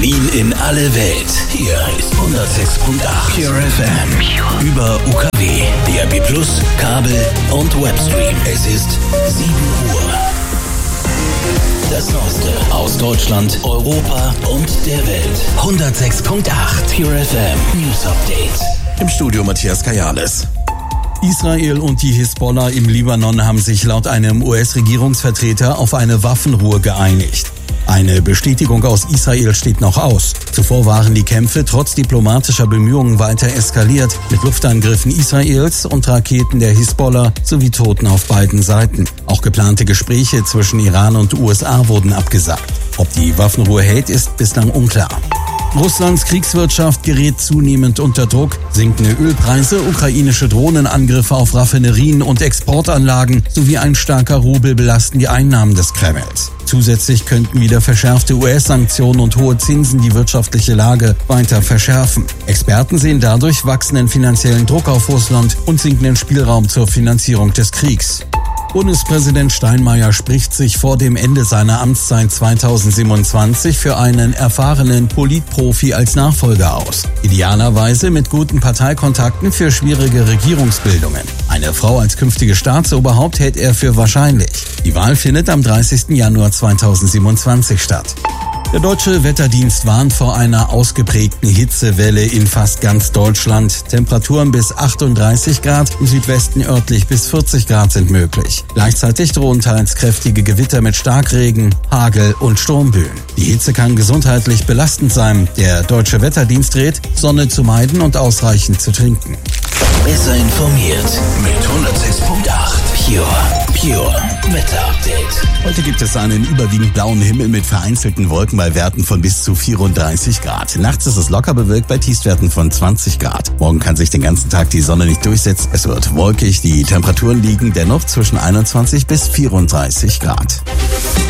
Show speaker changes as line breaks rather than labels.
Berlin in alle Welt. Hier ist 106.8 Pure FM. Über UKW, DAB+, Kabel und Webstream. Es ist 7 Uhr. Das Neueste aus Deutschland, Europa und der Welt. 106.8 Pure FM News Update.
Im Studio Matthias Kajales. Israel und die Hisbollah im Libanon haben sich laut einem US-Regierungsvertreter auf eine Waffenruhe geeinigt. Eine Bestätigung aus Israel steht noch aus. Zuvor waren die Kämpfe trotz diplomatischer Bemühungen weiter eskaliert, mit Luftangriffen Israels und Raketen der Hisbollah sowie Toten auf beiden Seiten. Auch geplante Gespräche zwischen Iran und USA wurden abgesagt. Ob die Waffenruhe hält, ist bislang unklar. Russlands Kriegswirtschaft gerät zunehmend unter Druck. Sinkende Ölpreise, ukrainische Drohnenangriffe auf Raffinerien und Exportanlagen sowie ein starker Rubel belasten die Einnahmen des Kremls. Zusätzlich könnten wieder verschärfte US-Sanktionen und hohe Zinsen die wirtschaftliche Lage weiter verschärfen. Experten sehen dadurch wachsenden finanziellen Druck auf Russland und sinkenden Spielraum zur Finanzierung des Kriegs. Bundespräsident Steinmeier spricht sich vor dem Ende seiner Amtszeit 2027 für einen erfahrenen Politprofi als Nachfolger aus. Idealerweise mit guten Parteikontakten für schwierige Regierungsbildungen. Eine Frau als künftige Staatsoberhaupt hält er für wahrscheinlich. Die Wahl findet am 30. Januar 2027 statt. Der Deutsche Wetterdienst warnt vor einer ausgeprägten Hitzewelle in fast ganz Deutschland. Temperaturen bis 38 Grad, im Südwesten örtlich bis 40 Grad sind möglich. Gleichzeitig drohen teils kräftige Gewitter mit Starkregen, Hagel und Sturmböen. Die Hitze kann gesundheitlich belastend sein. Der Deutsche Wetterdienst rät, Sonne zu meiden und ausreichend zu trinken.
Besser informiert mit 106.8 Pure Wetter Update.
Heute gibt es einen überwiegend blauen Himmel mit vereinzelten Wolken bei Werten von bis zu 34 Grad. Nachts ist es locker bewölkt bei Tiefstwerten von 20 Grad. Morgen kann sich den ganzen Tag die Sonne nicht durchsetzen. Es wird wolkig, die Temperaturen liegen dennoch zwischen 21 bis 34 Grad.